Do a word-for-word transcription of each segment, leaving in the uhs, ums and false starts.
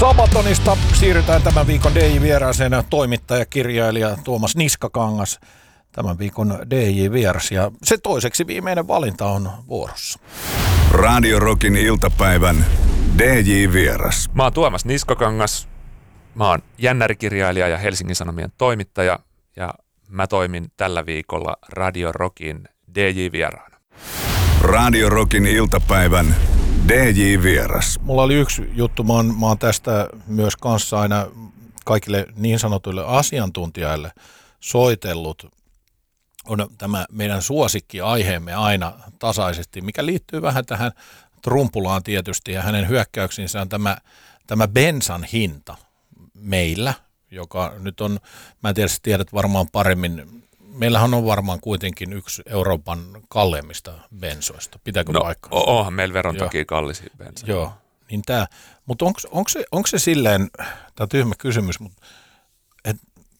Sabatonista siirrytään tämän viikon D J-vieraaseen toimittaja, kirjailija Tuomas Niskakangas. Tämän viikon D J-vieras ja se toiseksi viimeinen valinta on vuorossa. Radio Rockin iltapäivän D J-vieras. Mä oon Tuomas Niskakangas. Mä oon jännärikirjailija ja Helsingin Sanomien toimittaja ja mä toimin tällä viikolla Radio Rockin D J-vieraana. Radio Rockin iltapäivän D J-vieras. Mulla oli yksi juttu, mä oon, mä oon tästä myös kanssa aina kaikille niin sanotuille asiantuntijoille soitellut. On tämä meidän suosikkiaiheemme aina tasaisesti, mikä liittyy vähän tähän Trumpulaan tietysti ja hänen hyökkäyksiinsä on tämä, tämä bensan hinta meillä, joka nyt on, mä en tiedä, sä tiedät varmaan paremmin, meillähän on varmaan kuitenkin yksi Euroopan kalleimmista bensoista. Pitääkö no, paikkaa? Onhan meillä veron takia kallisia bensoja. Joo, niin tää, mutta onko, onko, se, onko se silleen, tämä on tyhmä kysymys, mutta et,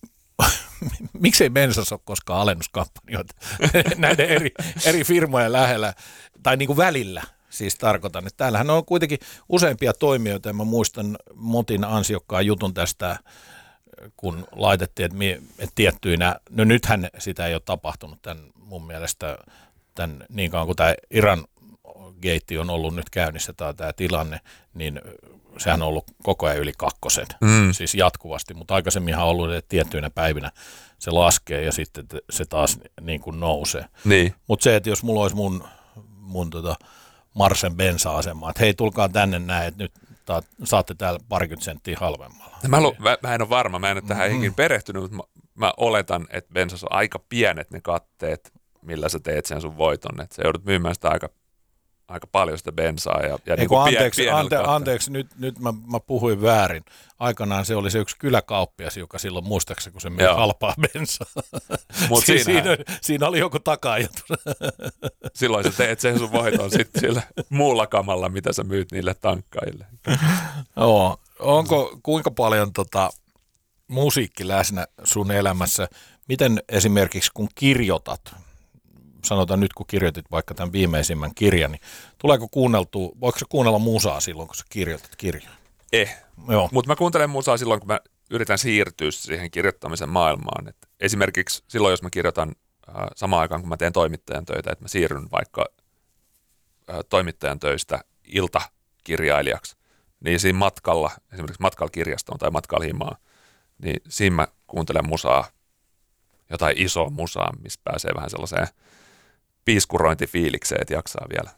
miksei bensassa ole koskaan alennuskampanjoita näiden eri, eri firmojen lähellä, tai niin kuin välillä siis tarkoitan, että täällähän on kuitenkin useampia toimijoita, ja mä muistan Motin ansiokkaan jutun tästä, kun laitettiin, että, mie, että tiettyinä, no nythän sitä ei ole tapahtunut tämän, mun mielestä tämän, niin kauan kuin tämä Iran geitti on ollut nyt käynnissä tai tämä tilanne, niin sehän on ollut koko ajan yli kakkosen, mm. siis jatkuvasti, mutta aikaisemminhan on ollut, että tiettyinä päivinä se laskee ja sitten se taas niin kuin nousee. Niin. Mutta se, että jos mulla olisi mun, mun tota Marsen bensa-asema, että hei tulkaa tänne näin, että nyt ta, saatte täällä parikymmentä senttiä halvemmalla. Mä, lu, mä, mä en ole varma, mä en ole tähän mm-hmm. perehtynyt, mutta mä, mä oletan, että bensassa on aika pienet ne katteet, millä sä teet sen sun voiton, että sä joudut myymään sitä aika aika paljon sitä bensaa. Ja, ja niin kuin anteeksi, pien, ante, anteeksi, nyt, nyt mä, mä puhuin väärin. Aikanaan se oli se yksi kyläkauppias, joka silloin muistaakseni, kun se myi halpaa bensaa. Mut si- siinä, siinä, siinä oli joku taka-ajatus. Silloin sä teet sen sun voiton sitten sillä muulla kamalla, mitä sä myyt niille tankkaille. Joo. Onko, kuinka paljon tota, musiikki läsnä sun elämässä? Miten esimerkiksi kun kirjoitat, sanotaan nyt, kun kirjoitit vaikka tämän viimeisimmän kirjan, niin tuleeko kuunneltua, voiko sä kuunnella musaa silloin, kun sä kirjoitat kirjaa? Eh, mutta mä kuuntelen musaa silloin, kun mä yritän siirtyä siihen kirjoittamisen maailmaan. Et esimerkiksi silloin, jos mä kirjoitan äh, samaan aikaan, kun mä teen toimittajan töitä, että mä siirryn vaikka äh, toimittajan töistä iltakirjailijaksi, niin siinä matkalla, esimerkiksi matkalla kirjastoon tai matkalla himaan, niin siinä mä kuuntelen musaa, jotain isoa musaa, missä pääsee vähän sellaiseen piiskurointifiilikseen, että jaksaa vielä.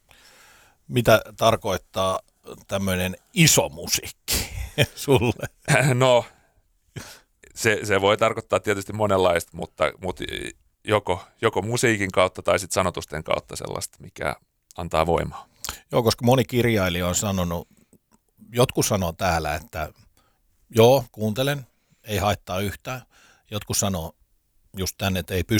Mitä tarkoittaa tämmöinen iso musiikki sulle? No, se, se voi tarkoittaa tietysti monenlaista, mutta, mutta joko, joko musiikin kautta tai sitten sanotusten kautta sellaista, mikä antaa voimaa. Joo, koska moni kirjailija on sanonut, jotkut sanoo täällä, että joo, kuuntelen, ei haittaa yhtään. Jotkut sanoo just tänne, että ei pysty